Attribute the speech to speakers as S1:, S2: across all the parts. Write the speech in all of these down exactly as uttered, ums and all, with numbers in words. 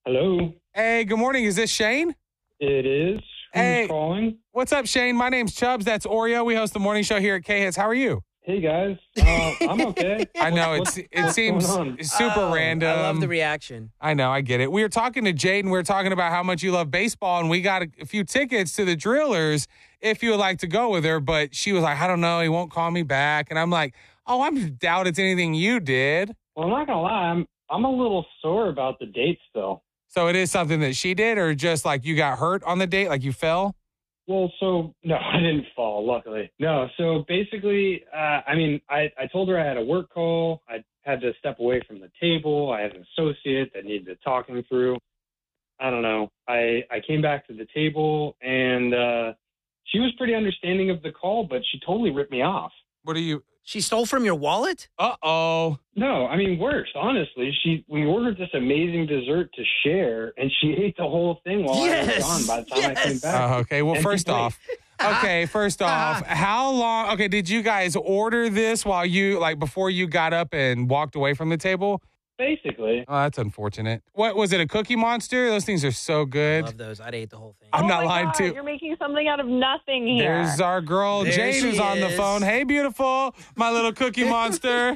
S1: Hello.
S2: Hey, good morning. Is this Shane?
S1: It is. Who's
S2: Hey.
S1: calling?
S2: What's up, Shane? My name's Chubbs. That's Oreo. We host the morning show here at K-Hits. How are you?
S1: Hey, guys. Uh, I'm okay.
S2: I know
S1: What's-
S2: it's it
S1: what's
S2: seems
S1: going on?
S2: super
S3: Oh,
S2: random.
S3: I love the reaction.
S2: I know, I get it. We were talking to Jaden. We were talking about how much you love baseball, and we got a, a few tickets to the Drillers if you would like to go with her. But she was like, I don't know. He won't call me back. And I'm like, oh, I doubt it's anything you did.
S1: Well, I'm not going to lie. I'm, I'm a little sore about the date still.
S2: So it is something that she did, or just like you got hurt on the date, like you fell?
S1: Well, so, no, I didn't fall, luckily. No, so basically, uh, I mean, I, I told her I had a work call. I had to step away from the table. I had an associate that needed talking through. I don't know. I, I came back to the table, and uh, she was pretty understanding of the call, but she totally ripped me off.
S2: What are you?
S3: She stole from your wallet?
S2: Uh-oh.
S1: No, I mean, worse, honestly. She We ordered this amazing dessert to share, and she ate the whole thing while I was
S3: Yes,
S1: gone by the time I came
S3: yes.
S1: back.
S2: Oh, okay. Well,
S1: And
S2: first
S1: wait.
S2: off, okay, first off, how long? Okay, did you guys order this while you, like, before you got up and walked away from the table?
S1: Basically.
S2: Oh, that's unfortunate. What was it? A Cookie Monster? Those things are so
S3: I
S2: good.
S3: love those. I'd ate the whole thing.
S2: I'm
S4: oh
S2: not
S4: my
S2: lying
S4: God,
S2: too.
S4: You're making something out of nothing here.
S2: There's our girl
S3: There
S2: Jane
S3: she
S2: who's on the
S3: is.
S2: phone. Hey, beautiful, my little Cookie Monster.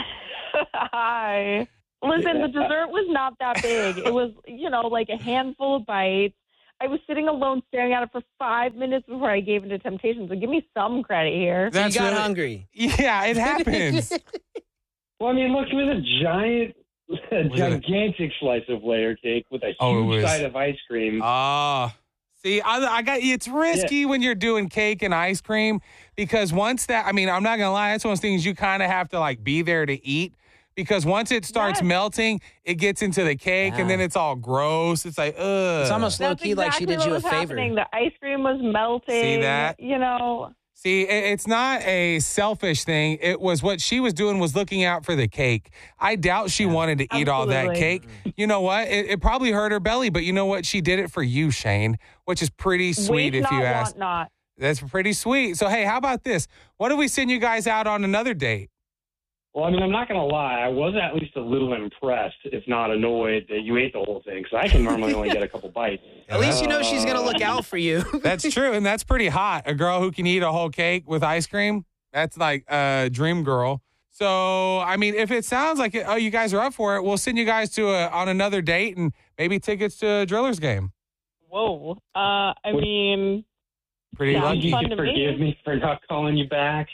S4: Hi. Listen, the dessert was not that big. It was, you know, like a handful of bites. I was sitting alone staring at it for five minutes before I gave into temptation. So give me some credit here.
S3: So you got
S2: really-
S3: hungry.
S2: Yeah, it happens.
S1: Well, I mean, look, it was a giant, a
S2: Was it a-
S1: gigantic slice of layer cake with a huge
S2: Oh, it was-
S1: side of ice cream.
S2: Ah, see, I, I got it's risky when you're doing cake and ice cream because once that, I mean, I'm not gonna lie, that's one of those things you kind of have to like be there to eat because once it starts
S4: Yes.
S2: melting, it gets into the cake and
S3: Yeah.
S2: then it's all gross. It's like, ugh.
S3: It's almost low
S4: That's
S3: key like she
S4: exactly
S3: did
S4: what
S3: you a
S4: was
S3: favor.
S4: happening. The ice cream was melting.
S2: See that?
S4: You know.
S2: See, it- it's not a selfish thing. It was what she was doing was looking out for the cake. I doubt she wanted to eat all that
S4: Absolutely.
S2: cake. You know what? It, it probably hurt her belly, but you know what? She did it for you, Shane, which is pretty sweet
S4: Wait
S2: if
S4: not,
S2: you ask.
S4: want not.
S2: That's pretty sweet. So, hey, how about this? What if we send you guys out on another date?
S1: Well, I mean, I'm not going to lie. I was at least a little impressed, if not annoyed, that you ate the whole thing because I can normally only get a couple bites.
S3: At least you know she's going to look out for you.
S2: That's true, and that's pretty hot. A girl who can eat a whole cake with ice cream, that's like a dream girl. So, I mean, if it sounds like, it, oh, you guys are up for it, we'll send you guys to a, on another date and maybe tickets to a Drillers game.
S4: Whoa. Uh, I mean,
S2: Pretty
S4: Sounds
S2: lucky.
S1: You
S4: fun
S1: can
S4: to
S1: forgive
S4: me.
S1: me for not calling you back.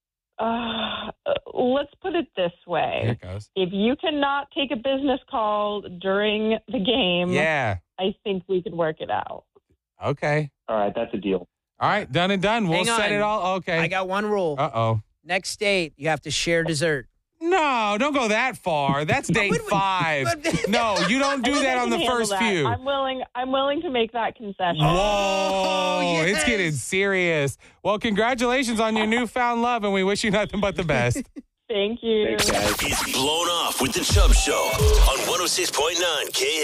S4: uh, let's put it this
S2: Here
S4: way.
S2: it goes.
S4: If you cannot take a business call during the game,
S2: Yeah.
S4: I think we could work it out.
S2: Okay.
S1: All right, that's a deal.
S2: All right, done and done. We'll
S3: Hang
S2: set
S3: on.
S2: it all. Okay.
S3: I got one rule.
S2: Uh-oh.
S3: Next date, you have to share dessert.
S2: No, don't go that far. That's date
S3: Would we-
S2: five.
S3: would-
S2: No, you don't do
S4: I think
S2: that
S4: I
S2: on
S4: can
S2: the
S4: handle
S2: first
S4: that.
S2: few.
S4: I'm willing. I'm willing to make that concession.
S2: Whoa,
S3: Oh,
S2: it's
S3: yes.
S2: getting serious. Well, congratulations on your newfound love, and we wish you nothing but the best.
S4: Thank you.
S1: Thanks, guys.
S5: It's Blown Off with the Chubb Show on one oh six point nine K